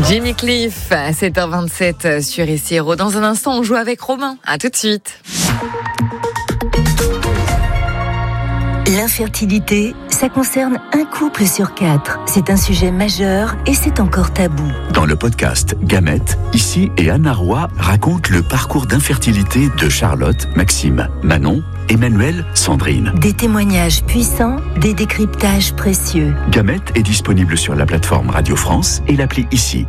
Jimmy Cliff, à 7h27 sur Ici Héros. Dans un instant, on joue avec Romain. À tout de suite. L'infertilité, ça concerne un couple sur 4. C'est un sujet majeur et c'est encore tabou. Dans le podcast Gamètes, Ici et Anna Roy racontent le parcours d'infertilité de Charlotte, Maxime, Manon, Emmanuel, Sandrine. Des témoignages puissants, des décryptages précieux. Gamètes est disponible sur la plateforme Radio France et l'appli Ici.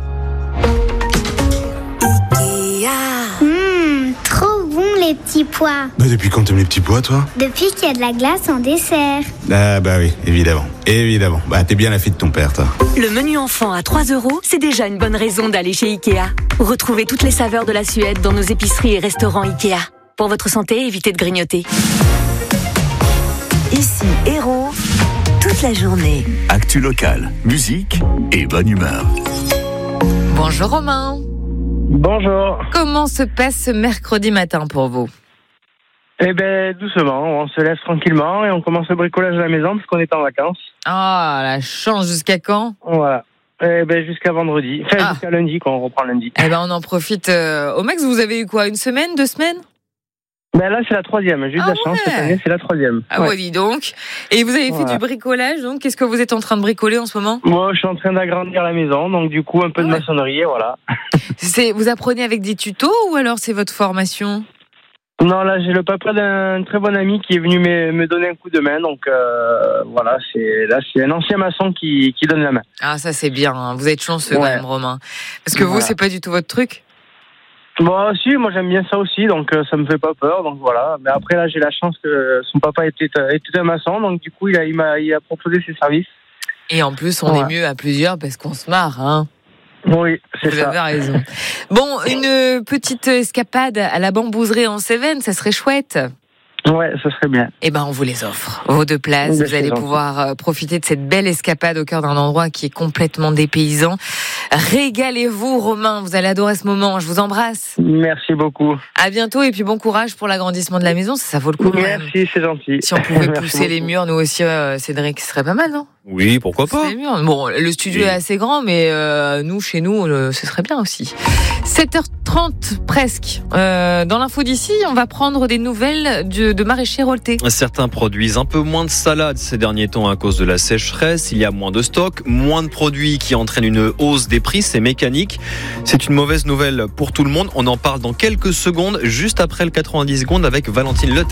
Trop bon les petits pois. Bah depuis quand t'aimes les petits pois, toi? Depuis qu'il y a de la glace en dessert. Ah bah oui, évidemment. Bah t'es bien la fille de ton père, toi. Le menu enfant à 3 €, c'est déjà une bonne raison d'aller chez Ikea. Retrouvez toutes les saveurs de la Suède dans nos épiceries et restaurants Ikea. Pour votre santé, évitez de grignoter. Ici Héros, toute la journée. Actu locale, musique et bonne humeur. Bonjour Romain. Bonjour. Comment se passe ce mercredi matin pour vous? Eh ben doucement, on se lève tranquillement et on commence le bricolage à la maison parce qu'on est en vacances. Ah, la chance, jusqu'à quand? Voilà. Eh ben jusqu'à vendredi, jusqu'à lundi quand on reprend lundi. Eh ben on en profite. Au max, vous avez eu quoi? 1 semaine, 2 semaines? Ben là c'est la 3e, j'ai eu de la chance, cette année c'est la 3e. Ah ouais, dis donc. Et vous avez fait du bricolage, donc qu'est-ce que vous êtes en train de bricoler en ce moment? Moi je suis en train d'agrandir la maison, donc du coup un peu de maçonnerie et voilà. Vous apprenez avec des tutos ou alors c'est votre formation? Non, là j'ai le papa d'un très bon ami qui est venu me donner un coup de main, donc voilà, c'est un ancien maçon qui donne la main. Ah ça c'est bien, hein. Vous êtes chanceux quand même Romain. Parce que vous c'est pas du tout votre truc? Moi aussi, moi j'aime bien ça aussi, donc ça me fait pas peur, donc voilà. Mais après là, j'ai la chance que son papa était un maçon, donc du coup il a proposé ses services. Et en plus, on est mieux à plusieurs parce qu'on se marre, hein. Oui, c'est ça. Vous avez raison. Bon, une petite escapade à la Bambouserie en Cévennes, ça serait chouette. Ouais, ça serait bien. Eh ben, on vous les offre. Vos 2 places. Vous allez pouvoir profiter de cette belle escapade au cœur d'un endroit qui est complètement dépaysant. Régalez-vous, Romain. Vous allez adorer ce moment. Je vous embrasse. Merci beaucoup. À bientôt et puis bon courage pour l'agrandissement de la maison. Ça vaut le coup. Merci, c'est gentil. Si on pouvait pousser les murs, nous aussi, Cédric, ce serait pas mal, non? Oui, pourquoi pas. Bon, le studio est assez grand, mais chez nous, ce serait bien aussi. 7h30 presque. Dans l'info d'ici, on va prendre des nouvelles de maraîchers Rolté. Certains produisent un peu moins de salade ces derniers temps à cause de la sécheresse. Il y a moins de stock, moins de produits qui entraînent une hausse des prix. C'est mécanique. C'est une mauvaise nouvelle pour tout le monde. On en parle dans quelques secondes, juste après le 90 secondes avec Valentine Leter.